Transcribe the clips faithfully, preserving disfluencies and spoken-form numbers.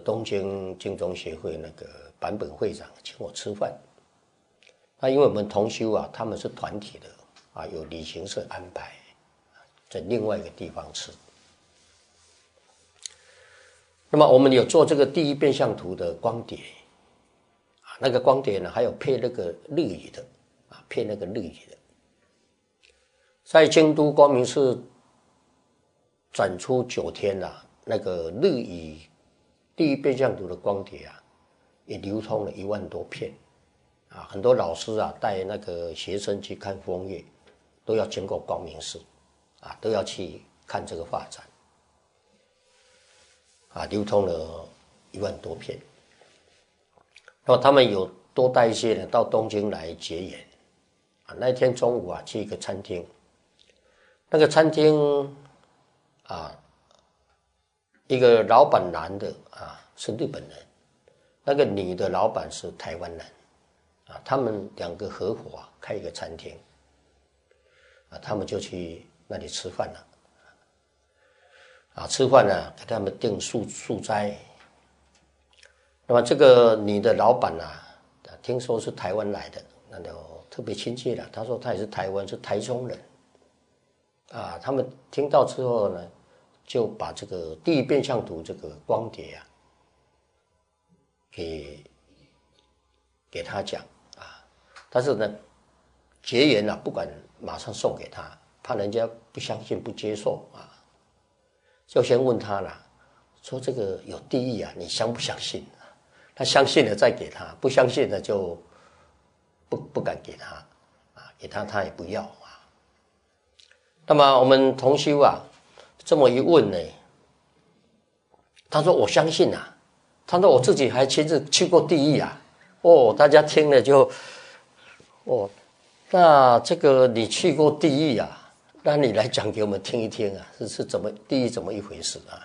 东京精忠协会那个坂本会长请我吃饭。那因为我们同修啊，他们是团体的啊，有旅行社安排在另外一个地方吃。那么我们有做这个第一变相图的光碟啊，那个光碟呢还有配那个日语的啊，配那个日语的，在京都光明寺展出九天啊，那个日语第一变相图的光碟啊，也流通了一万多片啊，很多老师啊带那个学生去看枫叶，都要经过光明寺啊，都要去看这个画展。啊，流通了一万多片。那么他们有多带一些呢到东京来结缘。啊，那天中午啊去一个餐厅，那个餐厅啊，一个老板男的啊是日本人，那个女的老板是台湾人，啊，他们两个合伙啊开一个餐厅，啊，他们就去那里吃饭了。啊，吃饭呢，给他们订素素斋。那么这个女的老板啊，听说是台湾来的，那就特别亲切了。她说她也是台湾，是台中人。啊，他们听到之后呢，就把这个第一变相图这个光碟啊，给给他讲啊，但是呢，结缘啊，不敢马上送给他，怕人家不相信、不接受啊。就先问他了，说这个有地狱啊，你相不相信？他相信了再给他，不相信了就不不敢给他啊，给他他也不要啊。那么我们同修啊，这么一问呢，他说我相信啊，他说我自己还亲自去过地狱啊。哦，大家听了就，哦，那这个你去过地狱啊？那你来讲给我们听一听啊，是是怎么地狱怎么一回事啊？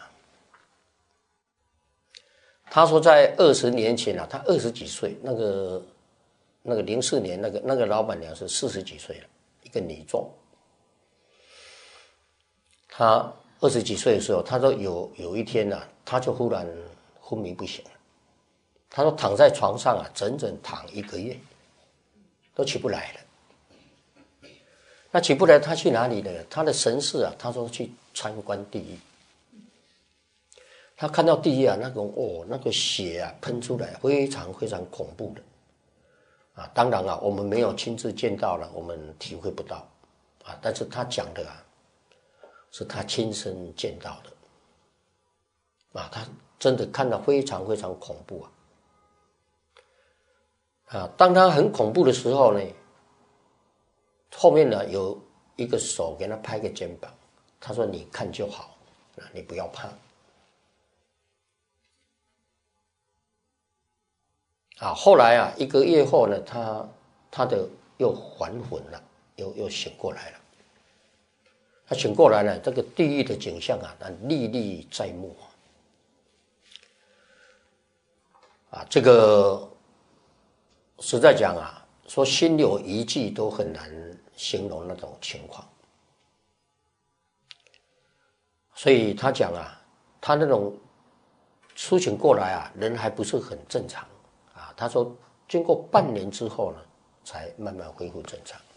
他说在二十年前啊，他二十几岁，那个那个零四年那个那个老板娘是四十几岁了，一个女众。他二十几岁的时候，他说有有一天啊，他就忽然昏迷不醒了。他说躺在床上啊，整整躺一个月，都起不来了。那起不来，他去哪里呢？他的神识啊，他说去参观地狱。他看到地狱啊，那种哦，那个血啊喷出来，非常非常恐怖的啊。当然啊，我们没有亲自见到了，我们体会不到啊。但是他讲的啊，是他亲身见到的啊，他真的看到非常非常恐怖啊。啊，当他很恐怖的时候呢，后面呢有一个手给他拍个肩膀，他说你看就好，你不要怕。啊，后来啊，一个月后呢，他他的又还魂了，又又醒过来了。他醒过来了，这个地狱的景象啊，那历历在目啊。这个实在讲啊，说心有余悸都很难形容那种情况。所以他讲啊，他那种苏醒过来啊，人还不是很正常。他说，经过半年之后呢，才慢慢恢复正常。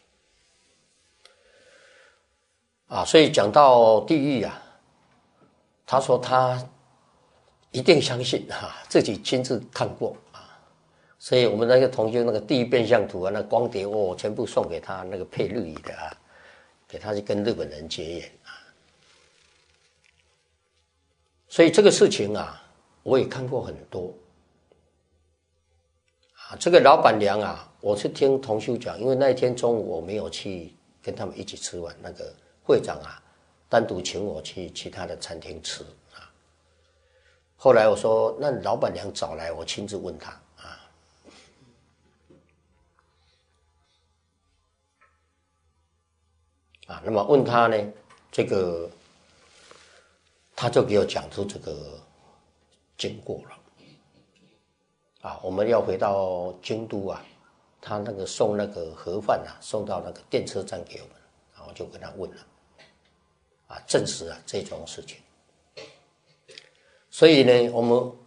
啊，所以讲到地狱啊，他说他一定相信啊，自己亲自看过啊。所以我们那个同学那个地狱变相图啊，那光碟哦，全部送给他，那个配日语的啊，给他去跟日本人结缘啊。所以这个事情啊，我也看过很多。这个老板娘啊，我是听同修讲，因为那一天中午我没有去跟他们一起吃饭，那个会长啊单独请我去其他的餐厅吃啊。后来我说，那老板娘找来，我亲自问他啊。啊，那么问他呢，这个他就给我讲出这个经过了。啊，我们要回到京都啊，他那个送那个盒饭啊，送到那个电车站给我们，然后就跟他问了，啊，证实了这种事情。所以呢，我们